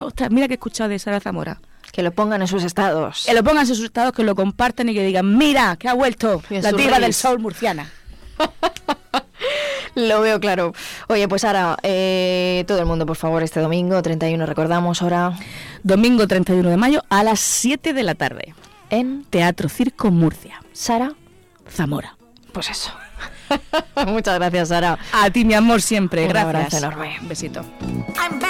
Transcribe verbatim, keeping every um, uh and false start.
ostras, mira que he escuchado de Sara Zamora. Que lo pongan en sus estados. Que lo pongan en sus estados, que lo compartan y que digan, mira, que ha vuelto la diva del soul murciana. Lo veo claro. Oye, pues ahora, eh, todo el mundo, por favor, este domingo treinta y uno, recordamos, hora... Domingo treinta y uno de mayo a las siete de la tarde. En Teatro Circo Murcia. Sara Zamora. Pues eso. Muchas gracias, Sara. A ti, mi amor, siempre. Un Gracias. abrazo enorme. Un besito. I'm back.